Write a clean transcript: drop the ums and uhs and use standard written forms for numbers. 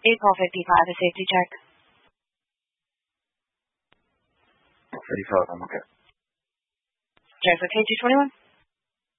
April 55, a safety check. 55, I'm okay. Check for KG21.